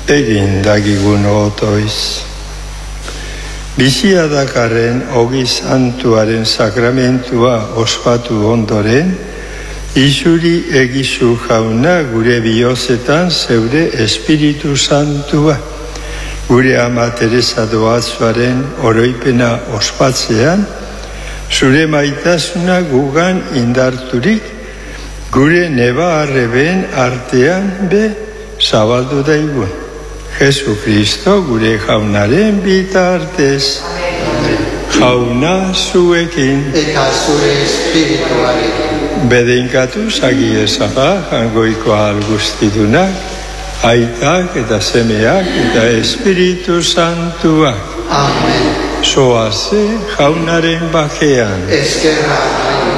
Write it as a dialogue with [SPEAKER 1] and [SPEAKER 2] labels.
[SPEAKER 1] egin dagigun otoiz. Bizia dakarren Ogi Santuaren sakramentua ospatu ondoren, izuri egizu jauna gure bihozetan zeure Espiritu Santua, gure Ama Teresa doazuaren oroipena ospatzean, zure maitasuna gugan indarturik, gure neba arreben artean be zabaldu daigun. Jesu Kristo gure jaunaren bitartez. Jauna zuekin.
[SPEAKER 2] Eta zure espirituarekin.
[SPEAKER 1] Bedeinkatu zagiezala jangoiko algustidunak, aitak eta semeak eta Espiritu Santuak.
[SPEAKER 2] Amen.
[SPEAKER 1] Zoaze jaunaren bakean.
[SPEAKER 2] Eskerrak